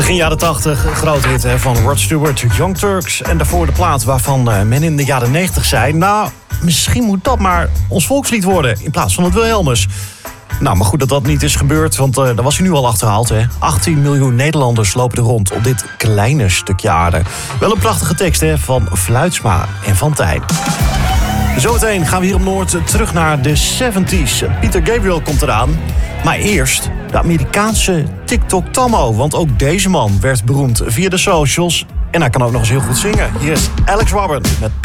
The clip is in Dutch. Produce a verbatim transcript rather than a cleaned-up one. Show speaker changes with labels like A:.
A: Begin jaren tachtig, groot hit hè, van Rod Stewart, Young Turks. En daarvoor de plaat waarvan uh, men in de jaren negentig zei... nou, misschien moet dat maar ons volkslied worden in plaats van het Wilhelmus. Nou, maar goed dat dat niet is gebeurd, want uh, daar was hij nu al achterhaald. Hè. achttien miljoen Nederlanders lopen er rond op dit kleine stukje aarde. Wel een prachtige tekst hè, van Fluitsma en Van Tijn. Zometeen gaan we hier op Noord terug naar de zeventies. Peter Gabriel komt eraan. Maar eerst de Amerikaanse TikTok-tammo. Want ook deze man werd beroemd via de socials. En hij kan ook nog eens heel goed zingen. Hier is Alex Robin met